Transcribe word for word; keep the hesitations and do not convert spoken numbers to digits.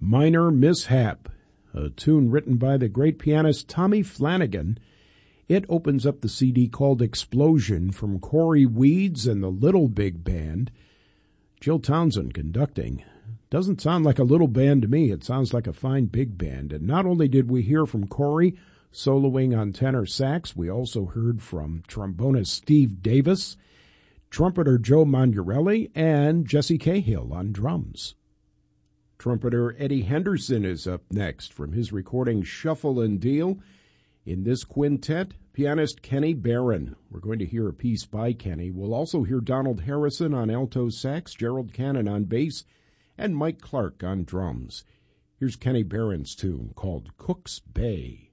Minor Mishap, a tune written by the great pianist Tommy Flanagan. It opens up the C D called Explosion from Corey Weeds and the Little Big Band. Jill Townsend conducting. Doesn't sound like a little band to me. It sounds like a fine big band. And not only did we hear from Corey soloing on tenor sax, we also heard from trombonist Steve Davis, trumpeter Joe Magnarelli, and Jesse Cahill on drums. Trumpeter Eddie Henderson is up next from his recording Shuffle and Deal. In this quintet, pianist Kenny Barron. We're going to hear a piece by Kenny. We'll also hear Donald Harrison on alto sax, Gerald Cannon on bass, and Mike Clark on drums. Here's Kenny Barron's tune called Cook's Bay.